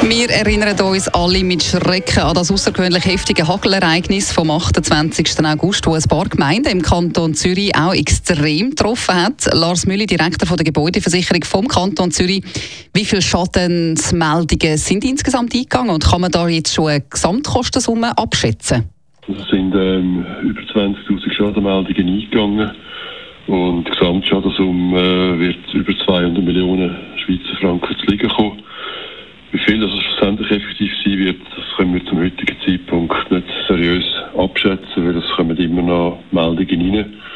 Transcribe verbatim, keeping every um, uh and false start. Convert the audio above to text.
Wir erinnern uns alle mit Schrecken an das außergewöhnlich heftige Hagelereignis vom achtundzwanzigsten August, wo ein paar Gemeinden im Kanton Zürich auch extrem getroffen hat. Lars Mülli, Direktor von der Gebäudeversicherung vom Kanton Zürich. Wie viele Schadensmeldungen sind insgesamt eingegangen und kann man da jetzt schon eine Gesamtkostensumme abschätzen? Es sind ähm, über zwanzigtausend Schadenmeldungen eingegangen und die Gesamtschadenssumme äh, wird über zweihundert Millionen Schweizer Franken zu liegen kommen. Wie viel das schlussendlich effektiv sein wird, das können wir zum heutigen Zeitpunkt nicht seriös abschätzen, weil es kommen immer noch Meldungen rein.